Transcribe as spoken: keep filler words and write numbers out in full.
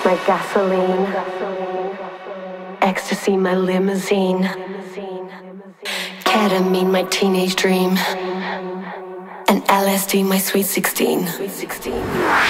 my gasoline, ecstasy, my limousine, ketamine, my teenage dream, and L S D, my sweet sixteen.